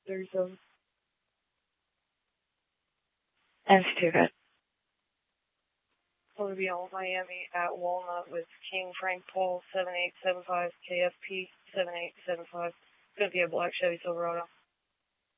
37. That's too good. We'll be on Miami at Walnut with King Frank Paul 7875 KFP 7875. It's going to be a black Chevy Silverado.